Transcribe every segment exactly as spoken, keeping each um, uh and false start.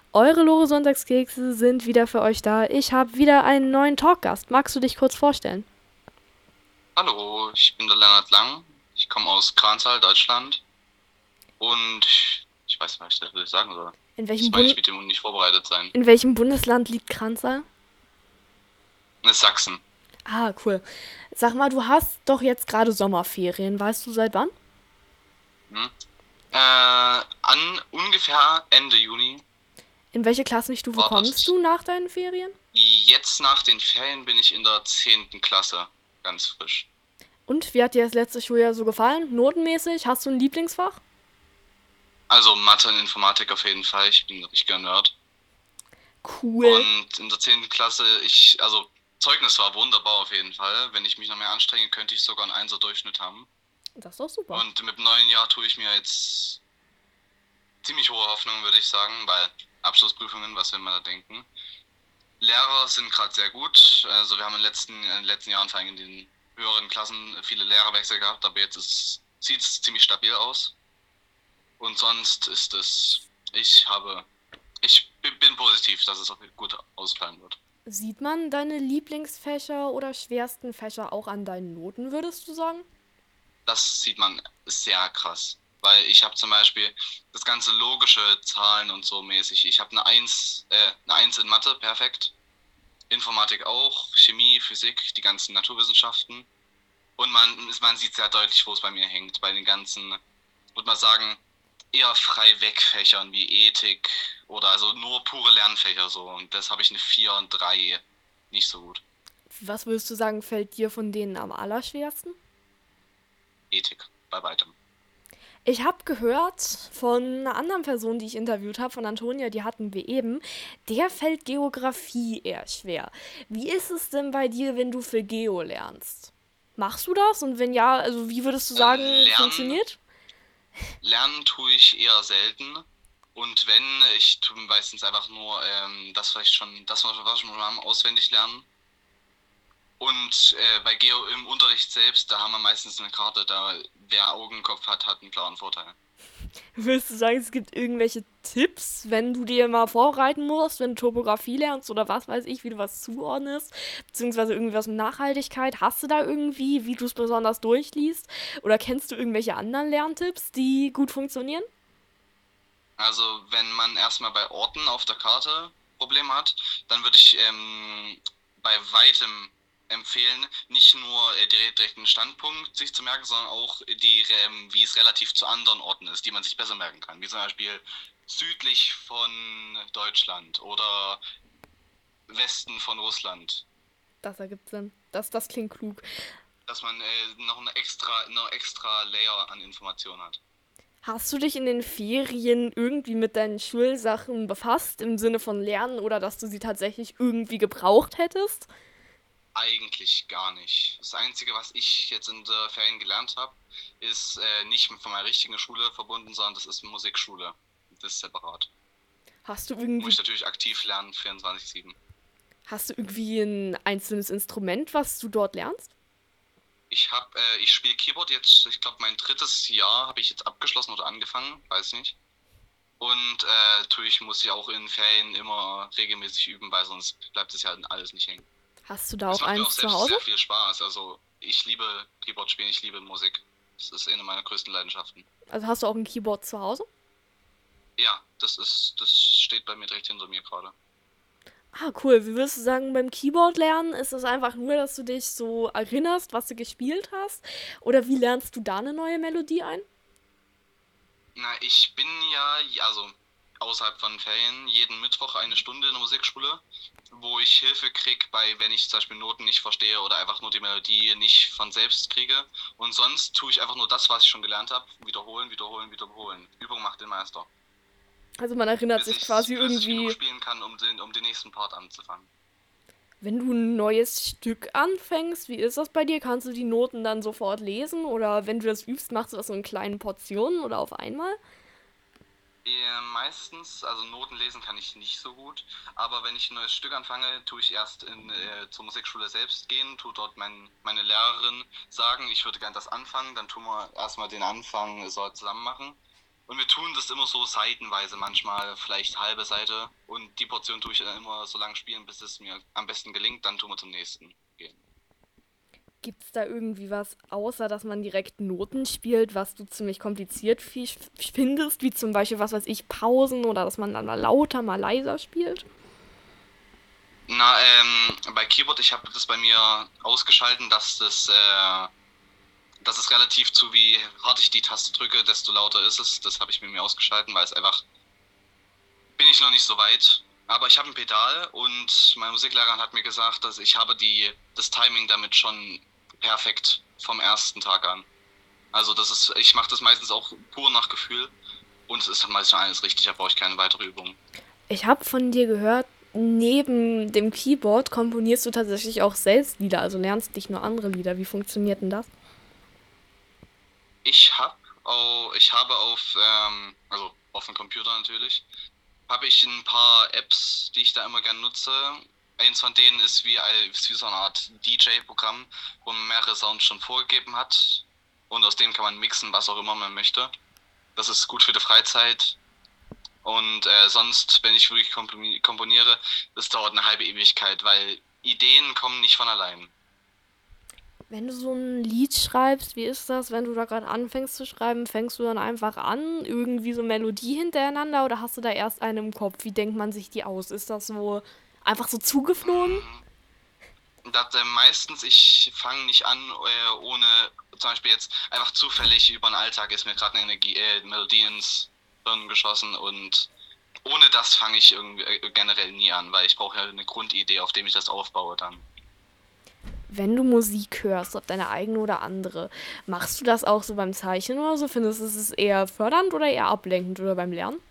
Eure Lore Sonntagskekse sind wieder für euch da. Ich habe wieder einen neuen Talkgast. Magst du dich kurz vorstellen? Hallo, ich bin der Lennart Lang. Ich komme aus Kranzahl, Deutschland. Und ich, ich weiß nicht, was ich dazu sagen soll. In Das welchem, meine ich Bun mit dem nicht vorbereitet sein. in welchem Bundesland liegt Kranzal? Das ist Sachsen. Ah, cool. Sag mal, du hast doch jetzt gerade Sommerferien. Weißt du seit wann? Hm? Äh, an ungefähr Ende Juni In welche Klassenstufe war kommst das. du nach deinen Ferien? Jetzt nach den Ferien bin ich in der zehnten Klasse. Ganz frisch. Und wie hat dir das letzte Schuljahr so gefallen? Notenmäßig? Hast du ein Lieblingsfach? Also Mathe und Informatik auf jeden Fall. Ich bin ein richtiger Nerd. Cool. Und in der zehnten Klasse, ich, also Zeugnis war wunderbar auf jeden Fall. Wenn ich mich noch mehr anstrenge, könnte ich sogar einen Einser Durchschnitt haben. Das ist doch super. Und mit dem neuen Jahr tue ich mir jetzt ziemlich hohe Hoffnungen, würde ich sagen, weil Abschlussprüfungen, was will man da denken? Lehrer sind gerade sehr gut. Also wir haben in den letzten, in den letzten Jahren, vor allem in den höheren Klassen, viele Lehrerwechsel gehabt, aber jetzt sieht es ziemlich stabil aus. Und sonst ist es, ich habe, ich bin positiv, dass es auch gut ausfallen wird. Sieht man deine Lieblingsfächer oder schwersten Fächer auch an deinen Noten, würdest du sagen? Das sieht man sehr krass. Weil ich habe zum Beispiel das ganze logische Zahlen und so mäßig. Ich habe eine Eins, äh, eine Eins in Mathe, perfekt. Informatik auch, Chemie, Physik, die ganzen Naturwissenschaften. Und man, man sieht sehr deutlich, wo es bei mir hängt. Bei den ganzen, würde man sagen, eher frei wegfächern wie Ethik oder also nur pure Lernfächer so. Und das habe ich eine Vier und drei nicht so gut. Was würdest du sagen, fällt dir von denen am allerschwersten? Ethik, bei weitem. Ich habe gehört von einer anderen Person, die ich interviewt habe, von Antonia, die hatten wir eben, der fällt Geografie eher schwer. Wie ist es denn bei dir, wenn du für Geo lernst? Machst du das? Und wenn ja, also wie würdest du Äh, sagen, Lernen funktioniert? Lernen tue ich eher selten. Und wenn, ich tue meistens einfach nur ähm, das vielleicht schon, das was wir schon haben, auswendig lernen. Und äh, bei Geo im Unterricht selbst, da haben wir meistens eine Karte, da wer Augenkopf hat, hat einen klaren Vorteil. Würdest du sagen, es gibt irgendwelche Tipps, wenn du dir mal vorbereiten musst, wenn du Topografie lernst oder was weiß ich, wie du was zuordnest, beziehungsweise irgendwas mit Nachhaltigkeit? Hast du da irgendwie, wie du es besonders durchliest? Oder kennst du irgendwelche anderen Lerntipps, die gut funktionieren? Also wenn man erstmal bei Orten auf der Karte Probleme hat, dann würde ich ähm, bei weitem empfehlen, nicht nur äh, den direkten Standpunkt sich zu merken, sondern auch die, ähm, wie es relativ zu anderen Orten ist, die man sich besser merken kann. Wie zum Beispiel südlich von Deutschland oder Westen von Russland. Das ergibt Sinn. Das, das klingt klug. Dass man äh, noch eine extra, noch extra Layer an Informationen hat. Hast du dich in den Ferien irgendwie mit deinen Schulsachen befasst, im Sinne von Lernen oder dass du sie tatsächlich irgendwie gebraucht hättest? Eigentlich gar nicht. Das Einzige, was ich jetzt in der Ferien gelernt habe, ist äh, nicht von meiner richtigen Schule verbunden, sondern das ist Musikschule. Das ist separat. Hast du Muss irgendwie, ich natürlich aktiv lernen, vierundzwanzig sieben. hast du irgendwie ein einzelnes Instrument, was du dort lernst? Ich habe, äh, ich spiele Keyboard jetzt, ich glaube, mein drittes Jahr habe ich jetzt abgeschlossen oder angefangen, weiß nicht. Und äh, natürlich muss ich auch in Ferien immer regelmäßig üben, weil sonst bleibt es ja alles nicht hängen. Hast du da Es auch macht mir auch eins zu selbst Hause? sehr viel Spaß. Also ich liebe Keyboard spielen, ich liebe Musik. Das ist eine meiner größten Leidenschaften. Also hast du auch ein Keyboard zu Hause? Ja, das ist, das steht bei mir direkt hinter mir gerade. Ah, cool. Wie würdest du sagen, beim Keyboard lernen ist es einfach nur, dass du dich so erinnerst, was du gespielt hast? Oder wie lernst du da eine neue Melodie ein? Na, ich bin ja, also außerhalb von Ferien, jeden Mittwoch eine Stunde in der Musikschule, wo ich Hilfe kriege bei, wenn ich zum Beispiel Noten nicht verstehe oder einfach nur die Melodie nicht von selbst kriege. Und sonst tue ich einfach nur das, was ich schon gelernt habe, wiederholen, wiederholen, wiederholen. Übung macht den Meister. Also man erinnert Bis sich ich es quasi flüssig genug irgendwie, spielen kann, um den, um den nächsten Part anzufangen. wenn du ein neues Stück anfängst, wie ist das bei dir? Kannst du die Noten dann sofort lesen? Oder wenn du das übst, machst du das so in kleinen Portionen oder auf einmal? Äh, meistens, also Noten lesen kann ich nicht so gut, aber wenn ich ein neues Stück anfange, tue ich erst in, äh, zur Musikschule selbst gehen, tue dort mein, meine Lehrerin sagen, ich würde gern das anfangen, dann tun wir erstmal den Anfang so zusammen machen Und wir tun das immer so seitenweise, manchmal vielleicht halbe Seite. Und die Portion tue ich dann immer so lange spielen, bis es mir am besten gelingt. Dann tun wir zum nächsten gehen. Gibt es da irgendwie was, außer dass man direkt Noten spielt, was du ziemlich kompliziert fi- findest, wie zum Beispiel, was weiß ich, Pausen oder dass man dann mal lauter, mal leiser spielt? Na, ähm, bei Keyboard, ich habe das bei mir ausgeschalten, dass das, äh, dass es relativ zu, wie hart ich die Taste drücke, desto lauter ist es. Das habe ich mit mir ausgeschalten, weil es einfach, bin ich noch nicht so weit. Aber ich habe ein Pedal und meine Musiklehrerin hat mir gesagt, dass ich habe die, das Timing damit schon perfekt vom ersten Tag an. Also das ist, ich mache das meistens auch pur nach Gefühl und es ist meistens schon alles richtig, da brauche ich keine weitere Übung. Ich habe von dir gehört, neben dem Keyboard komponierst du tatsächlich auch selbst Lieder, also lernst nicht nur andere Lieder. Wie funktioniert denn das? Ich habe auch, ich habe auf, ähm, also auf dem Computer natürlich, habe ich ein paar Apps, die ich da immer gerne nutze. Eins von denen ist wie, ein- ist wie so eine Art D J-Programm, wo man mehrere Sounds schon vorgegeben hat. Und aus dem kann man mixen, was auch immer man möchte. Das ist gut für die Freizeit. Und äh, sonst, wenn ich wirklich komponi- komponiere, das dauert eine halbe Ewigkeit, weil Ideen kommen nicht von allein. Wenn du so ein Lied schreibst, wie ist das, wenn du da gerade anfängst zu schreiben, fängst du dann einfach an, irgendwie so Melodie hintereinander oder hast du da erst eine im Kopf? Wie denkt man sich die aus? Ist das so einfach so zugeflogen? Mm, Das, äh, meistens, ich fange nicht an, äh, ohne zum Beispiel jetzt einfach zufällig über den Alltag ist mir gerade eine Energie, äh, Melodie ins Hirn geschossen und ohne das fange ich irgendwie äh, generell nie an, weil ich brauche ja eine Grundidee, auf dem ich das aufbaue dann. Wenn du Musik hörst, ob deine eigene oder andere, machst du das auch so beim Zeichnen oder so? Findest du es eher fördernd oder eher ablenkend oder beim Lernen?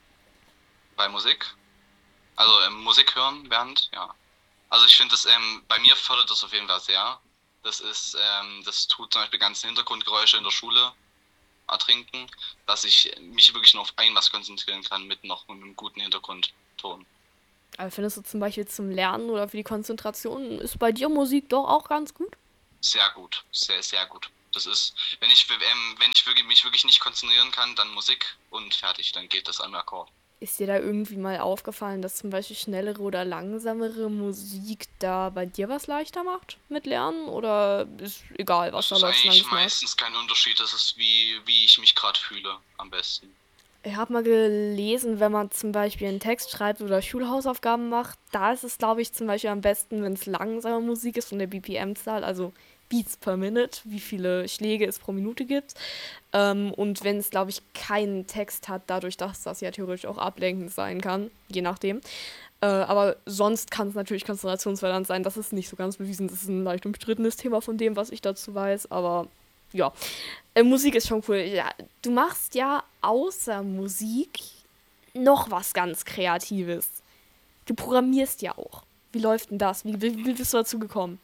Bei Musik, also ähm, Musik hören während, ja. Also ich finde das, ähm, bei mir fördert das auf jeden Fall sehr. Das ist, ähm, das tut zum Beispiel ganze Hintergrundgeräusche in der Schule ertrinken, dass ich mich wirklich nur auf ein was konzentrieren kann mit noch einem guten Hintergrundton. Aber findest du zum Beispiel zum Lernen oder für die Konzentration, ist bei dir Musik doch auch ganz gut? Sehr gut, sehr, sehr gut. Das ist, wenn ich, ähm, wenn ich wirklich, mich wirklich nicht konzentrieren kann, dann Musik und fertig, dann geht das am Akkord. Ist dir da irgendwie mal aufgefallen, dass zum Beispiel schnellere oder langsamere Musik da bei dir was leichter macht mit Lernen? Oder ist egal, was Das da ist läuft, solange eigentlich du es magst? meistens kein Unterschied, das ist wie, wie ich mich gerade fühle, am besten. Ich habe mal gelesen, wenn man zum Beispiel einen Text schreibt oder Schulhausaufgaben macht, da ist es, glaube ich, zum Beispiel am besten, wenn es langsame Musik ist von der B P M-Zahl, also Beats per Minute, wie viele Schläge es pro Minute gibt. Ähm, und wenn es, glaube ich, keinen Text hat, dadurch, dass das ja theoretisch auch ablenkend sein kann, je nachdem. Äh, aber sonst kann es natürlich konzentrationsfördernd sein. Das ist nicht so ganz bewiesen. Das ist ein leicht umstrittenes Thema von dem, was ich dazu weiß. Aber ja, äh, Musik ist schon cool. Ja, du machst ja außer Musik noch was ganz Kreatives. Du programmierst ja auch. Wie läuft denn das? Wie, wie, wie bist du dazu gekommen?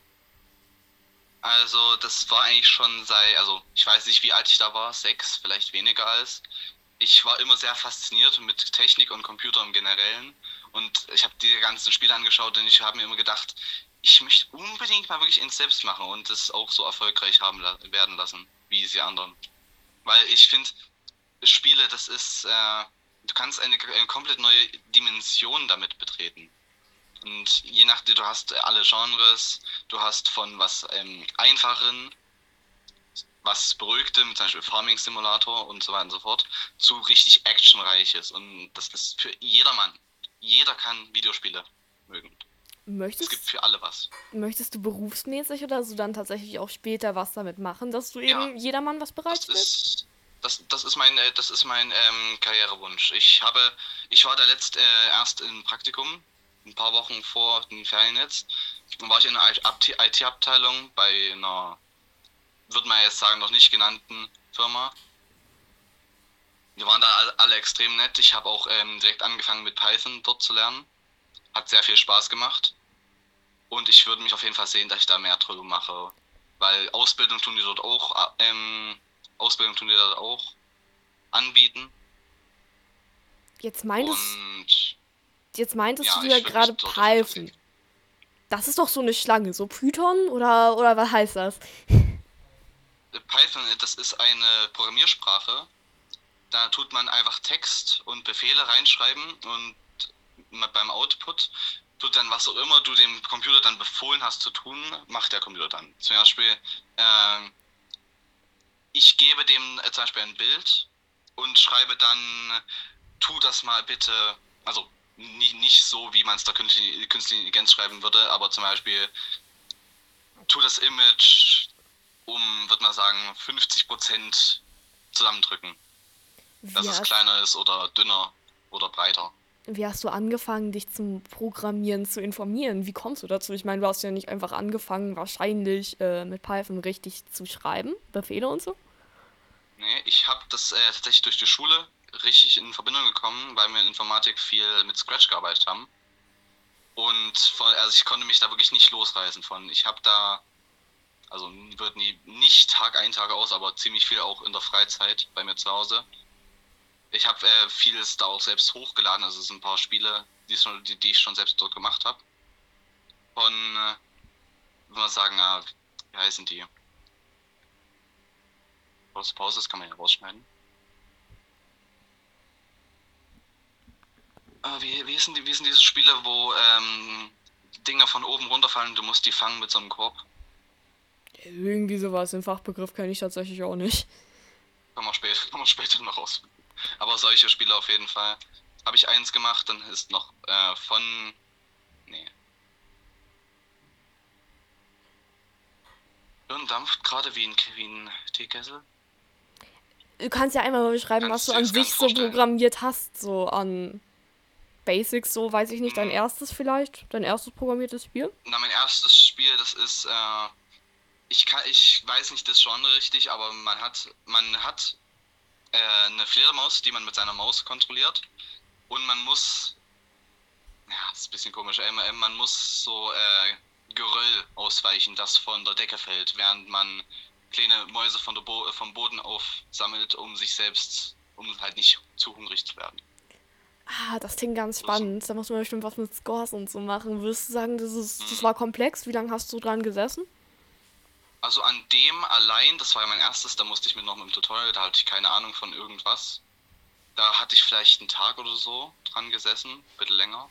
Also das war eigentlich schon seit, also ich weiß nicht, wie alt ich da war, sechs, vielleicht weniger als. Ich war immer sehr fasziniert mit Technik und Computer im Generellen und ich habe die ganzen Spiele angeschaut und ich habe mir immer gedacht, ich möchte unbedingt mal wirklich eins selbst machen und das auch so erfolgreich haben la werden lassen, wie sie anderen. Weil ich finde, Spiele, das ist, äh, du kannst eine, eine komplett neue Dimension damit betreten. Und je nachdem, du hast alle Genres, du hast von was ähm, Einfachen, was Beruhigtem, zum Beispiel Farming Simulator und so weiter und so fort, zu richtig Actionreiches. Und das ist für jedermann. Jeder kann Videospiele mögen. Es gibt Möchtest, für alle was. möchtest du berufsmäßig oder so dann tatsächlich auch später was damit machen, dass du Ja, eben jedermann was das bereitstellst? ist, das, das ist mein, äh, das ist mein ähm, Karrierewunsch. Ich habe, ich war da letzt äh, erst im Praktikum, ein paar Wochen vor den Ferien jetzt. Dann war ich in einer I T-Abteilung bei einer, würde man jetzt sagen, noch nicht genannten Firma. Wir waren da alle, alle extrem nett. Ich habe auch ähm, direkt angefangen mit Python dort zu lernen. Hat sehr viel Spaß gemacht. Und ich würde mich auf jeden Fall sehen, dass ich da mehr drüber mache. Weil Ausbildung tun die dort auch, äh, ähm, Ausbildung tun die dort auch anbieten. Jetzt meintest, Und jetzt meintest du ja, ja ich würde mich gerade dort auf jeden Fall sehen. Python. Das ist doch so eine Schlange, so Python oder, oder was heißt das? Python, äh, das ist eine Programmiersprache, Da tut man einfach Text und Befehle reinschreiben und beim Output tut dann, was auch immer du dem Computer dann befohlen hast zu tun, macht der Computer dann. Zum Beispiel, äh, ich gebe dem äh, zum Beispiel ein Bild und schreibe dann, tu das mal bitte, also nie, nicht so, wie man es der künstlichen künstliche Intelligenz schreiben würde, aber zum Beispiel, tu das Image um, würde man sagen, fünfzig Prozent zusammendrücken. Wie Dass es hast, kleiner ist oder dünner oder breiter. wie hast du angefangen, dich zum Programmieren zu informieren? Wie kommst du dazu? Ich meine, du hast ja nicht einfach angefangen, wahrscheinlich äh, mit Python richtig zu schreiben, Befehle und so. Nee, ich habe das äh, tatsächlich durch die Schule richtig in Verbindung gekommen, weil wir in Informatik viel mit Scratch gearbeitet haben. Und von, also ich konnte mich da wirklich nicht losreißen von. Ich habe da, also wird nie, nicht Tag ein, Tag aus, aber ziemlich viel auch in der Freizeit bei mir zu Hause. Ich habe äh, vieles da auch selbst hochgeladen, also es sind ein paar Spiele, die, schon, die, die ich schon selbst dort gemacht habe. Von, äh, würde man sagen, äh, wie heißen die? Pause, Pause, das kann man ja rausschneiden. Äh, wie, wie, sind die, wie sind diese Spiele, wo ähm, Dinger von oben runterfallen und du musst die fangen mit so einem Korb? Irgendwie sowas, den Fachbegriff kenne ich tatsächlich auch nicht. Kann man später, kann man später noch rausfinden. Aber solche Spiele auf jeden Fall. Habe ich eins gemacht, dann ist noch äh, von... Nee. Hirn dampft gerade wie ein, wie ein Teekessel. Du kannst ja einmal mal beschreiben, was Kannst du du an dir das gar sich nicht so vorstellen? programmiert hast, so an Basics, so weiß ich nicht, dein Hm, erstes vielleicht, dein erstes programmiertes Spiel. Na, mein erstes Spiel, das ist... Äh, ich, kann, ich weiß nicht das Genre richtig, aber man hat, man hat äh, eine Fledermaus, die man mit seiner Maus kontrolliert. Und man muss... Ja, das ist ein bisschen komisch. Äh, man muss so äh, Geröll ausweichen, das von der Decke fällt, während man kleine Mäuse von der Bo vom Boden aufsammelt, um sich selbst, um halt nicht zu hungrig zu werden. Ah, das klingt ganz So, so. spannend. Da muss man bestimmt was mit Scores und so machen. Würdest du sagen, das ist, das Hm. war komplex? Wie lange hast du dran gesessen? Also an dem allein, das war ja mein erstes, da musste ich mir noch mit dem Tutorial, da hatte ich keine Ahnung von irgendwas. Da hatte ich vielleicht einen Tag oder so dran gesessen, bitte länger.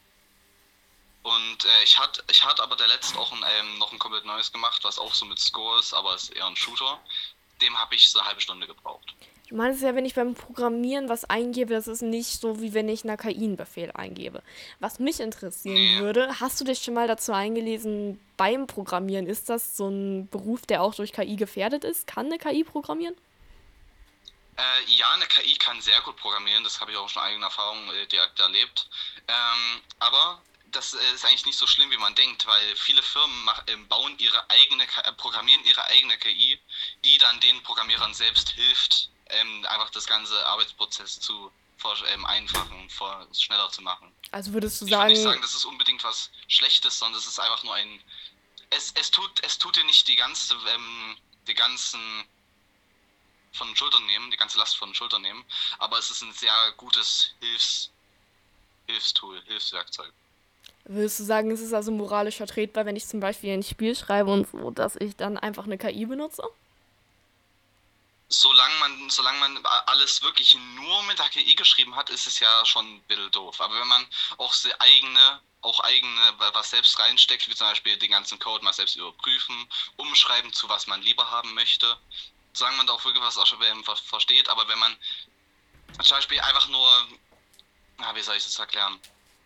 Und äh, ich hatte ich hatte aber der letzte auch ein, ähm, noch ein komplett neues gemacht, was auch so mit Score ist, aber ist eher ein Shooter. Dem habe ich so eine halbe Stunde gebraucht. Du meinst ja, wenn ich beim Programmieren was eingebe, das ist nicht so, wie wenn ich einer K I einen Befehl eingebe. Was mich interessieren Nee, würde, hast du dich schon mal dazu eingelesen, beim Programmieren, ist das so ein Beruf, der auch durch K I gefährdet ist? Kann eine K I programmieren? äh, ja, eine K I kann sehr gut programmieren, das habe ich auch schon eigene Erfahrungen äh, direkt erlebt. Ähm, aber das äh, ist eigentlich nicht so schlimm, wie man denkt, weil viele Firmen mach, ähm, bauen ihre eigene, K- äh, programmieren ihre eigene K I, die dann den Programmierern selbst hilft, ähm, einfach das ganze Arbeitsprozess zu vor- ähm, einfachen, vor, schneller zu machen. Also würdest du Ich würde nicht sagen, sagen, das ist unbedingt was Schlechtes, sondern es ist einfach nur ein, es, es tut, es tut dir nicht die ganze, ähm, die ganzen von den Schultern nehmen, die ganze Last von den Schultern nehmen, aber es ist ein sehr gutes Hilfs, Hilfstool, Hilfswerkzeug. würdest du sagen, es ist also moralisch vertretbar, wenn ich zum Beispiel ein Spiel schreibe und so, dass ich dann einfach eine K I benutze? Solange man, solange man alles wirklich nur mit der K I geschrieben hat, ist es ja schon ein bisschen doof. Aber wenn man auch se- eigene, auch eigene, was selbst reinsteckt, wie zum Beispiel den ganzen Code mal selbst überprüfen, umschreiben, zu was man lieber haben möchte, solange man da auch wirklich was auch schon ähm, ver- versteht, aber wenn man zum Beispiel einfach nur, ah, wie soll ich das erklären?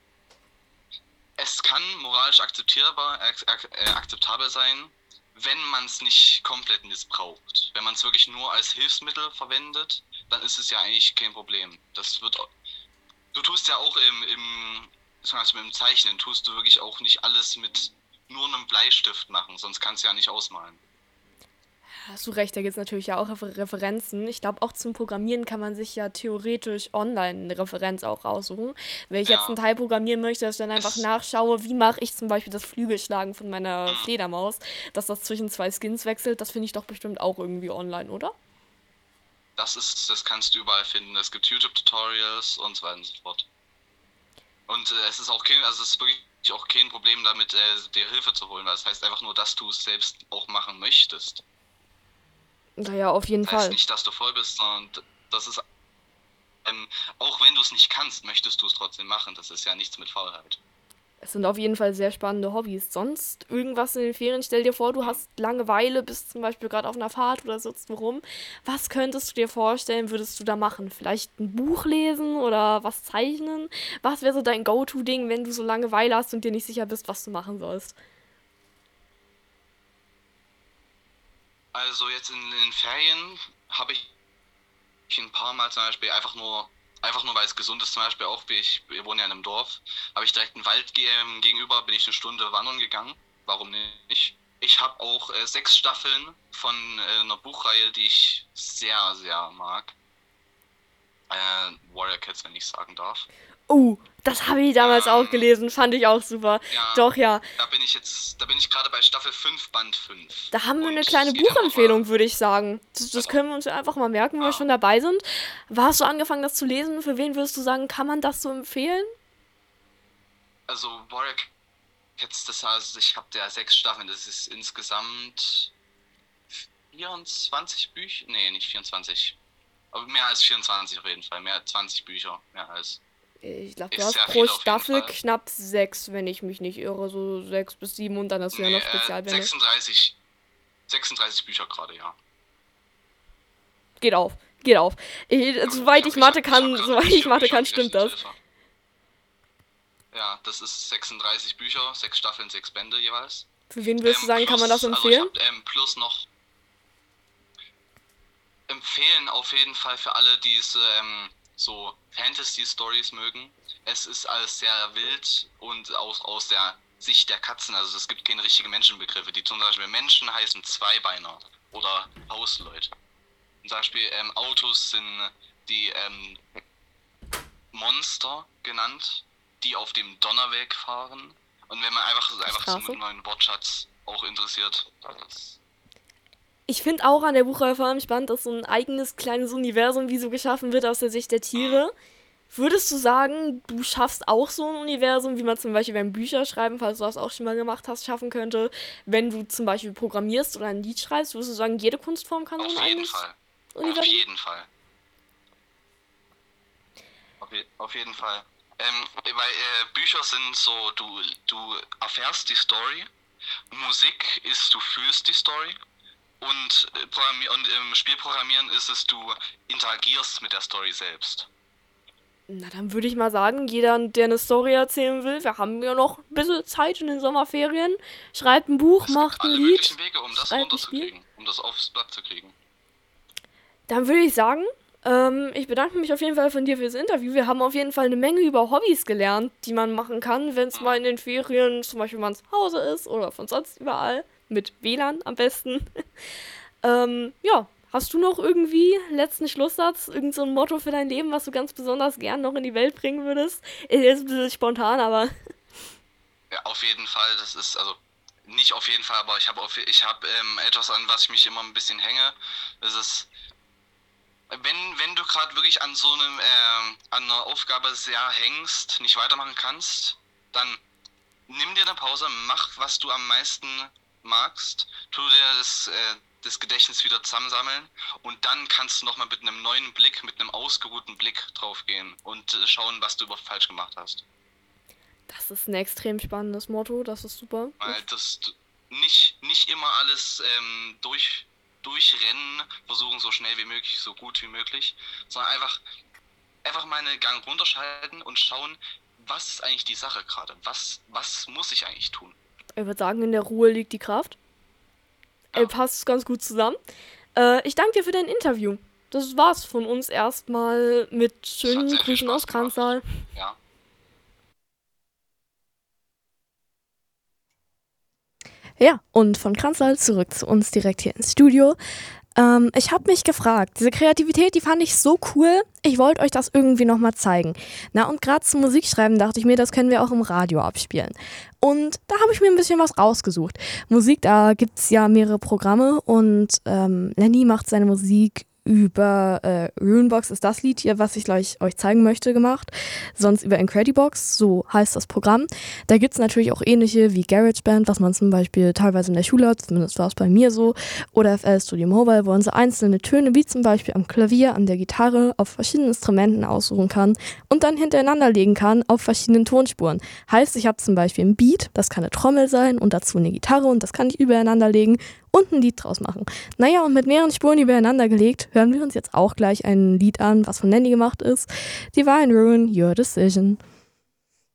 Es kann moralisch akzeptierbar, ak ak äh, akzeptabel sein, wenn man es nicht komplett missbraucht. Wenn man es wirklich nur als Hilfsmittel verwendet, dann ist es ja eigentlich kein Problem. Das wird, au- du tust ja auch im, im, zum Beispiel im Zeichnen, tust du wirklich auch nicht alles mit nur einem Bleistift machen, sonst kannst du ja nicht ausmalen. Hast du recht, da gibt es natürlich ja auch Refer Referenzen. Ich glaube, auch zum Programmieren kann man sich ja theoretisch online eine Referenz auch raussuchen. Wenn ich jetzt einen Ja, Teil programmieren möchte, dass ich dann einfach es, nachschaue, wie mache ich zum Beispiel das Flügelschlagen von meiner mh, Fledermaus, dass das zwischen zwei Skins wechselt, das finde ich doch bestimmt auch irgendwie online, oder? das ist, das kannst du überall finden. Es gibt YouTube-Tutorials und so weiter und so fort. Und äh, es ist auch kein, also es ist wirklich auch kein Problem damit, äh, dir Hilfe zu holen, weil das heißt einfach nur, dass du es selbst auch machen möchtest. Naja, auf jeden Das heißt Fall. nicht, dass du voll bist, sondern d- das ist. ähm, auch wenn du es nicht kannst, möchtest du es trotzdem machen. Das ist ja nichts mit Faulheit. Es sind auf jeden Fall sehr spannende Hobbys. Sonst irgendwas in den Ferien, stell dir vor, du hast Langeweile, bist zum Beispiel gerade auf einer Fahrt oder sitzt wo rum. Was könntest du dir vorstellen, würdest du da machen? Vielleicht ein Buch lesen oder was zeichnen? Was wäre so dein Go-To-Ding, wenn du so Langeweile hast und dir nicht sicher bist, was du machen sollst? Also jetzt in den Ferien habe ich ein paar Mal zum Beispiel einfach nur, einfach nur weil es gesund ist, zum Beispiel auch, wie ich, wir wohnen ja in einem Dorf, habe ich direkt einen Wald ge ähm, gegenüber, bin ich eine Stunde wandern gegangen. Warum nicht? Ich habe auch äh, sechs Staffeln von äh, einer Buchreihe, die ich sehr, sehr mag. Äh, Warrior Cats, wenn ich sagen darf. Oh, das habe ich damals auch Ähm, gelesen, fand ich auch super. ja, Doch, ja, da bin ich jetzt, da bin ich gerade bei Staffel fünf, Band fünf. da haben wir eine Und kleine jede Woche, Buchempfehlung, würde ich sagen. Das, das können wir uns ja einfach mal merken, wenn wir ja, schon dabei sind. Hast du angefangen, das zu lesen? Für wen würdest du sagen, kann man das so empfehlen? also Warrior Cats, das heißt, ich habe ja sechs Staffeln, das ist insgesamt vierundzwanzig Bücher, nee, nicht vierundzwanzig, aber mehr als vierundzwanzig auf jeden Fall, mehr als zwanzig Bücher, mehr als, Ich glaube, du ist hast sehr pro viel auf jeden Staffel Fall. knapp sechs, wenn ich mich nicht irre. So sechs bis sieben und dann hast du ja Nee, noch äh, Spezialbände. sechsunddreißig, sechsunddreißig Bücher gerade, ja. Geht auf, geht auf. Ich, Ich soweit ich habe ich Mathe hab, ich hab kann, gerade soweit ich ich hab, Mathe ich hab kann, stimmt gerechnet, das. Hilfe. Ja, das ist sechsunddreißig Bücher, sechs Staffeln, sechs Bände jeweils. Für wen würdest du Ähm, sagen, kann man das plus, also ich empfehlen? habe ähm, plus noch empfehlen auf jeden Fall für alle, die es ähm, so Fantasy-Stories mögen. Es ist alles sehr wild und aus, aus der Sicht der Katzen. Also es gibt keine richtigen Menschenbegriffe. Die zum Beispiel Menschen heißen Zweibeiner oder Hausleute. Zum Beispiel ähm, Autos sind die ähm, Monster genannt, die auf dem Donnerweg fahren. Und wenn man einfach, einfach so Straße. einen neuen Wortschatz auch interessiert, das, Ich finde auch an der Buchreihe vor allem spannend, dass so ein eigenes kleines Universum wie so geschaffen wird aus der Sicht der Tiere. Würdest du sagen, du schaffst auch so ein Universum, wie man zum Beispiel beim Bücherschreiben, falls du das auch schon mal gemacht hast, schaffen könnte, wenn du zum Beispiel programmierst oder ein Lied schreibst? Würdest du sagen, jede Kunstform kann so auf ein jeden eigenes Fall. Auf Universum? jeden Fall. Auf, je, auf jeden Fall. Ähm, weil äh, Bücher sind so, du, du erfährst die Story, Musik ist, du fühlst die Story und, äh, Programmi- und im Spielprogrammieren ist es, du interagierst mit der Story selbst. Na, dann würde ich mal sagen, jeder, der eine Story erzählen will, wir haben ja noch ein bisschen Zeit in den Sommerferien, schreibt ein Buch, Es gibt macht ein alle Lied, möglichen Wege, um das schreibt ein Spiel. runterzukriegen, um das aufs Blatt zu kriegen. Dann würde ich sagen, ähm, ich bedanke mich auf jeden Fall von dir fürs Interview. Wir haben auf jeden Fall eine Menge über Hobbys gelernt, die man machen kann, wenn es mal in den Ferien, zum Beispiel man zu Hause ist oder von sonst überall, mit W L A N am besten. ähm, ja, hast du noch irgendwie letzten Schlusssatz, irgend so ein Motto für dein Leben, was du ganz besonders gern noch in die Welt bringen würdest? Ist jetzt ein bisschen spontan, aber Ja, auf jeden Fall, das ist, also, nicht auf jeden Fall, aber ich habe ich hab, ähm, etwas, an was ich mich immer ein bisschen hänge. Das ist, wenn, wenn du gerade wirklich an so einem, ähm, an einer Aufgabe sehr hängst, nicht weitermachen kannst, dann nimm dir eine Pause, mach, was du am meisten magst, tu dir das, äh, das Gedächtnis wieder zusammensammeln und dann kannst du nochmal mit einem neuen Blick, mit einem ausgeruhten Blick drauf gehen und äh, schauen, was du überhaupt falsch gemacht hast. das ist ein extrem spannendes Motto, das ist super. Weil das nicht, nicht immer alles ähm, durch, durchrennen, versuchen so schnell wie möglich, so gut wie möglich, sondern einfach, einfach mal einen Gang runterschalten und schauen, was ist eigentlich die Sache gerade? Was, was muss ich eigentlich tun? Ich würde sagen, in der Ruhe liegt die Kraft. Äh, Ja, passt ganz gut zusammen. Äh, ich danke dir für dein Interview. Das war's von uns erstmal mit es hat schönen sehr viel Grüßen aus Spaß gemacht. Kranzal. Ja. Ja, und von Kranzal zurück zu uns direkt hier ins Studio. Ähm, ich habe mich gefragt, diese Kreativität, die fand ich so cool. Ich wollte euch das irgendwie nochmal zeigen. Na, und gerade zum Musikschreiben dachte ich mir, das können wir auch im Radio abspielen. Und da habe ich mir ein bisschen was rausgesucht. Musik, da gibt es ja mehrere Programme und ähm, Lenny macht seine Musik über äh, Runebox ist das Lied hier, was ich gleich euch zeigen möchte, gemacht. Sonst über Incredibox, so heißt das Programm. Da gibt es natürlich auch ähnliche wie GarageBand, was man zum Beispiel teilweise in der Schule hat, zumindest war es bei mir so, oder F L Studio Mobile, wo man so einzelne Töne wie zum Beispiel am Klavier, an der Gitarre auf verschiedenen Instrumenten aussuchen kann und dann hintereinander legen kann auf verschiedenen Tonspuren. Heißt, ich habe zum Beispiel ein Beat, das kann eine Trommel sein und dazu eine Gitarre und das kann ich übereinander legen und ein Lied draus machen. Naja, und mit mehreren Spuren übereinander gelegt, hören wir uns jetzt auch gleich ein Lied an, was von Nandy gemacht ist. Divine Ruin, Your Decision.